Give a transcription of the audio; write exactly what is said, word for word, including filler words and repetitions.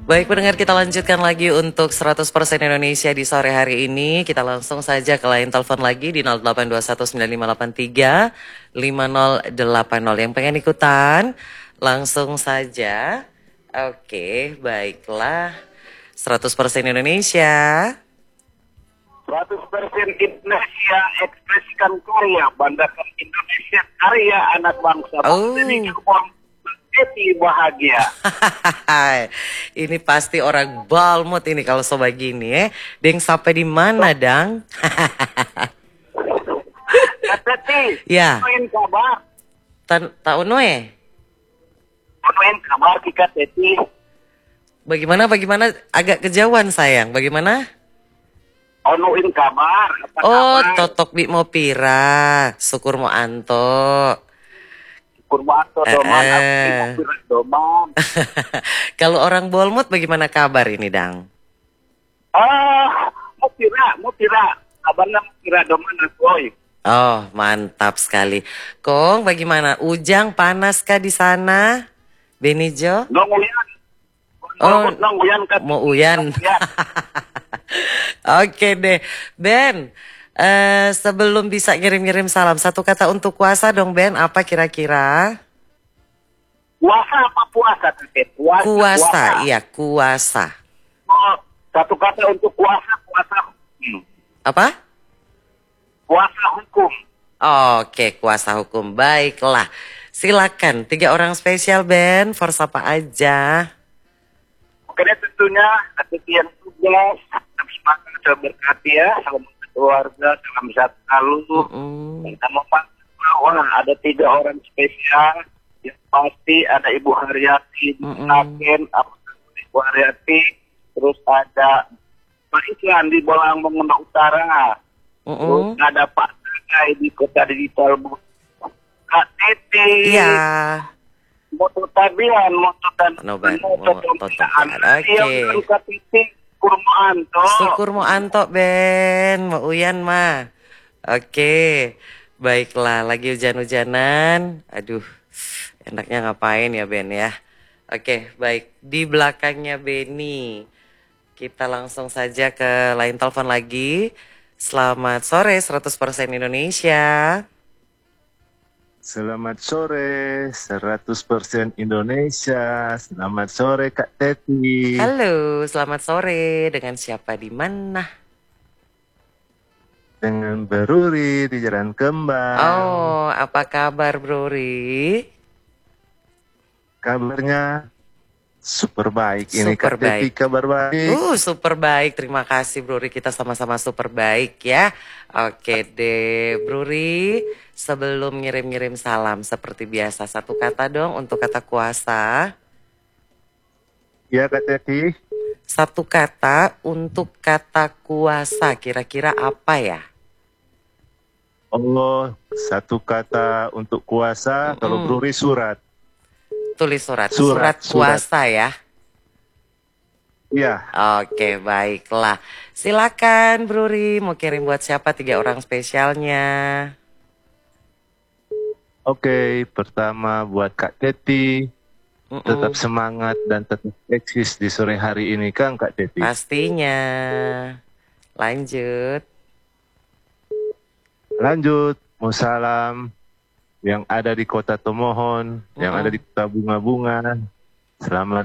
Baik pendengar, kita lanjutkan lagi untuk seratus persen Indonesia di sore hari ini. Kita langsung saja ke line telepon lagi di nol delapan dua satu sembilan lima delapan tiga lima nol delapan nol. Yang pengen ikutan, langsung saja. Oke, baiklah. seratus persen Indonesia. seratus persen Indonesia, ekspresikan karya, banggakan Indonesia, karya anak bangsa. Oh. Jadi bahagia. Ini pasti orang balmut ini kalau sobat gini ya. Deng sampai di mana, Dang? Teti, Ya. Anuin kabar. Tan tahu noe? Anuin kabar kita Teti. Bagaimana bagaimana agak kejauhan sayang. Bagaimana? Anuin kabar. Apa Oh, kabar? totok bi mau pira, syukur mau anto. Kurma atau doman, Eh. aku doman. Kalau orang Bolmut bagaimana kabar ini, Dang? Ah, mau pira, mau pira. Kabarnya mau pira doman aku. Oh, mantap sekali. Kong, bagaimana? Ujang panas kah di sana? Benijo? Nong uyan. Oh, Nong uyan kan. mau uyan. Uyan. Oke deh, Ben. Eh, sebelum bisa ngirim-ngirim salam, satu kata untuk kuasa dong, Ben. Apa kira-kira? Puasa apa puasa, Teti? Puasa, Kuasa, iya kuasa. Oh, satu kata untuk kuasa, kuasa hukum. Apa? Kuasa hukum. Oke, kuasa hukum. Baiklah. Silakan, tiga orang spesial, Ben. For siapa aja? Oke deh, tentunya kesekian tugas. Kami semangat berkati ya. Salam keluarga, salam sehat selalu. Mm. Dan kami bahwa ada tiga orang spesial. Yang pasti ada Ibu Haryati, Ibu Mm-mm. Saken, Ibu Haryati. Terus ada Pak Iklan di Bolang Mengendak Utara. Terus Mm-mm. ada Pak Sakai di Kota Digital. Kak Titi. Iya. Moto tabian, moto tabian, Noban, moto moto tabian. tabian. Oke. Yang Kak Titi, Kurmanto. Syukur mau antok, Ben. Mau uyan mah. Oke. Baiklah, lagi hujan-hujanan. Aduh, enaknya ngapain ya, Ben ya? Oke, baik. Di belakangnya Beni. Kita langsung saja ke line telepon lagi. Selamat sore, seratus persen Indonesia. Selamat sore, seratus persen Indonesia. Selamat sore, Kak Teti. Halo, selamat sore. Dengan siapa di mana? Dengan Beruri di Jalan Kembang. Oh, apa kabar, Brori? Kabarnya super baik. Ini Super Kak Teti baik. kabar baik. Uh, super baik. Terima kasih, Bruri. Kita sama-sama super baik ya. Oke deh, Bruri. Sebelum ngirim-ngirim salam seperti biasa, satu kata dong untuk kata kuasa. Ya, Kak Teti. Satu kata untuk kata kuasa. Kira-kira apa ya? Oh, satu kata untuk kuasa. Kalau Mm-mm. Beruri surat. Tulis surat. Surat, Surat kuasa ya. Ya, Oke, baiklah. Silakan, Bruri. Mau kirim buat siapa tiga orang spesialnya? oke. Pertama buat Kak Teti. Mm-mm. Tetap semangat dan tetap eksis di sore hari ini, kan Kak Teti? Pastinya. Lanjut. Lanjut, mau salam yang ada di kota Tomohon, yang Mm-mm. ada di kota Bunga-Bunga. Selamat